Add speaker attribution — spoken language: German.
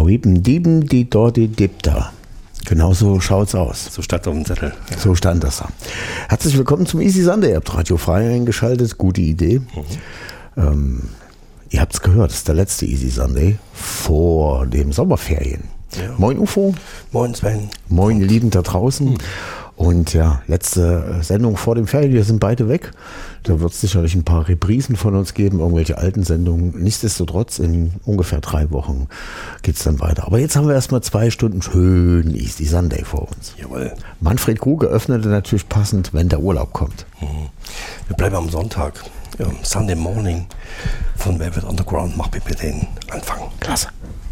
Speaker 1: Dieben, die dort die Dipta. Genau so schaut's aus.
Speaker 2: So stand auf dem Zettel. Ja.
Speaker 1: So stand das da. Herzlich willkommen zum Easy Sunday. Ihr habt Radio Frei eingeschaltet. Gute Idee. Ihr habt's gehört, das ist der letzte Easy Sunday vor dem Sommerferien.
Speaker 2: Ja.
Speaker 1: Moin UFO.
Speaker 2: Moin Sven.
Speaker 1: Moin ihr Lieben da draußen. Und ja, letzte Sendung vor dem Ferien. Wir sind beide weg. Da wird es sicherlich ein paar Reprisen von uns geben, irgendwelche alten Sendungen. Nichtsdestotrotz, in ungefähr 3 Wochen geht es dann weiter. Aber jetzt haben wir erstmal 2 Stunden schön Easy Sunday vor uns.
Speaker 2: Jawohl.
Speaker 1: Manfred Kruge öffnete natürlich passend, wenn der Urlaub kommt.
Speaker 2: Wir bleiben am Sonntag. Sunday Morning von Velvet Underground. Mach bitte den Anfang.
Speaker 1: Klasse.